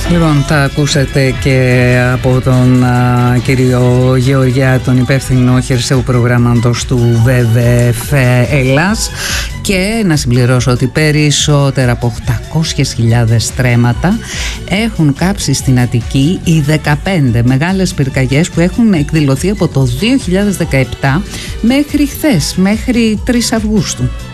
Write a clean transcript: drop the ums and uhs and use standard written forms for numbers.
Λοιπόν, τα ακούσατε και από τον κύριο Γεωργιά, τον υπεύθυνο χερσαίου προγράμματος του ΒΒΕΦ Ελλάς. Και να συμπληρώσω ότι περισσότερα από 800.000 στρέμματα έχουν κάψει στην Αττική οι 15 μεγάλες πυρκαγιές που έχουν εκδηλωθεί από το 2017 μέχρι χθες, μέχρι 3 Αυγούστου.